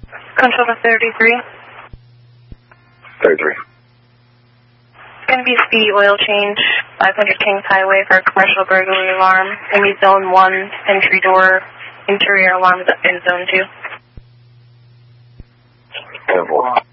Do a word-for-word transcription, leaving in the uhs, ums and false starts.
Control to thirty-three. thirty-three. It's going to be speedy oil change, five hundred Kings Highway for a commercial burglary alarm. It's going to be zone one, entry door, interior alarms in zone two. ten four.